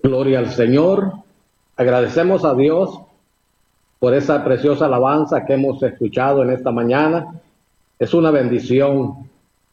Gloria al Señor. Agradecemos a Dios por esa preciosa alabanza que hemos escuchado en esta mañana. Es una bendición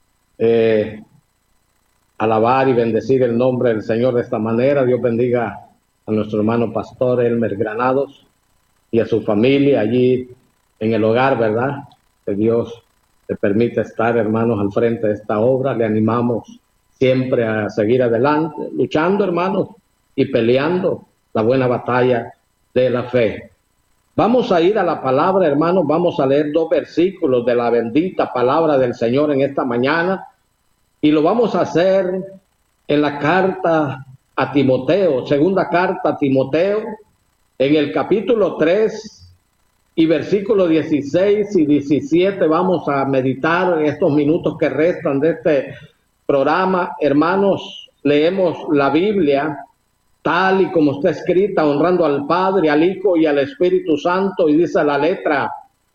alabar y bendecir el nombre del Señor de esta manera. Dios bendiga a nuestro hermano pastor Elmer Granados y a su familia allí en el hogar, ¿verdad? Que Dios le permita estar, hermanos, al frente de esta obra. Le animamos siempre a seguir adelante, luchando, hermanos, y peleando la buena batalla de la fe. Vamos a ir a la palabra, hermanos. Vamos a leer 2 versículos de la bendita palabra del Señor en esta mañana, y lo vamos a hacer en la carta a Timoteo, segunda carta a Timoteo, en el capítulo 3 y versículos 16 y 17. Vamos a meditar en estos minutos que restan de este programa. Hermanos, leemos la Biblia tal y como está escrita, honrando al Padre, al Hijo y al Espíritu Santo, y dice la letra: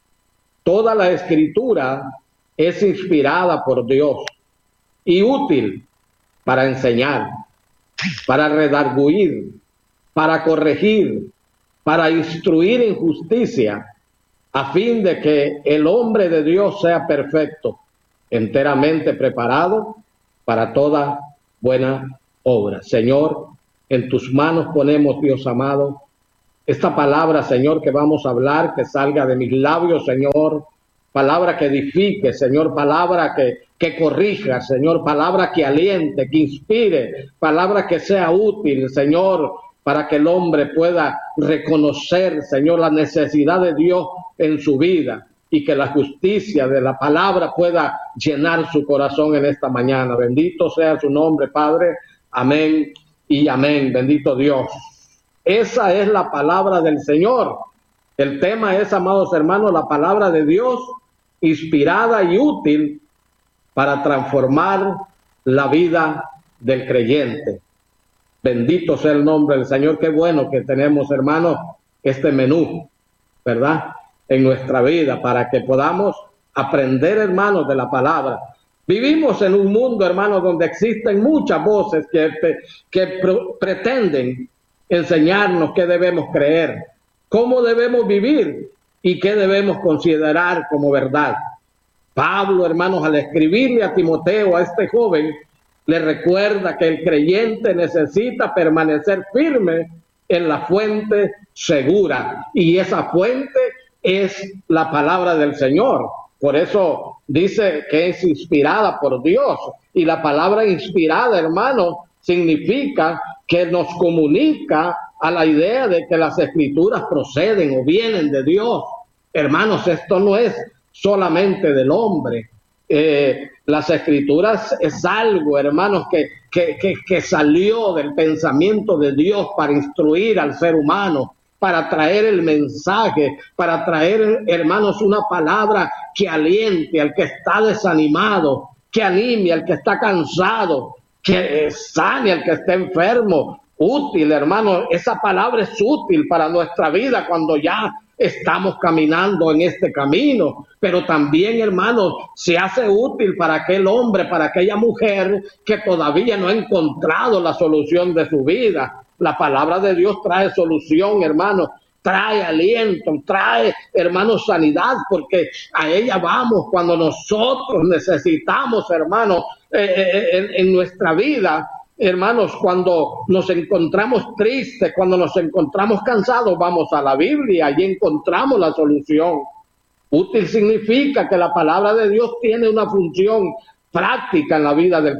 toda la escritura es inspirada por Dios y útil para enseñar, para redarguir, para corregir, para instruir en justicia, a fin de que el hombre de Dios sea perfecto, enteramente preparado para toda buena obra. Señor, en tus manos ponemos, Dios amado, esta palabra, Señor, que vamos a hablar, que salga de mis labios, Señor, palabra que edifique, Señor, palabra que corrija, Señor, palabra que aliente, que inspire, palabra que sea útil, Señor, para que el hombre pueda reconocer, Señor, la necesidad de Dios en su vida, y que la justicia de la palabra pueda llenar su corazón en esta mañana. Bendito sea su nombre, Padre. Amén y amén. Bendito Dios. Esa es la palabra del Señor. El tema es, amados hermanos, la palabra de Dios, inspirada y útil para transformar la vida del creyente. Bendito sea el nombre del Señor. Qué bueno que tenemos, hermanos, este menú, ¿verdad?, en nuestra vida, para que podamos aprender, hermanos, de la palabra. Vivimos en un mundo, hermanos, donde existen muchas voces que pretenden enseñarnos qué debemos creer, cómo debemos vivir y qué debemos considerar como verdad. Pablo, hermanos, al escribirle a Timoteo, a este joven, le recuerda que el creyente necesita permanecer firme en la fuente segura, y esa fuente es la palabra del Señor. Por eso dice que es inspirada por Dios, y la palabra inspirada, hermano, significa que nos comunica a la idea de que las escrituras proceden o vienen de Dios. Hermanos, esto no es solamente del hombre. Las escrituras es algo, hermanos, que salió del pensamiento de Dios para instruir al ser humano, para traer el mensaje, para traer, hermanos, una palabra que aliente al que está desanimado, que anime al que está cansado, que sane al que está enfermo. Útil, hermano, esa palabra es útil para nuestra vida cuando ya estamos caminando en este camino, pero también, hermanos, se hace útil para aquel hombre, para aquella mujer que todavía no ha encontrado la solución de su vida. La palabra de Dios trae solución, hermanos, trae aliento, trae, hermanos, sanidad, porque a ella vamos cuando nosotros necesitamos, hermanos, en nuestra vida. Hermanos, cuando nos encontramos tristes, cuando nos encontramos cansados, vamos a la Biblia y encontramos la solución. Útil significa que la palabra de Dios tiene una función práctica en la vida del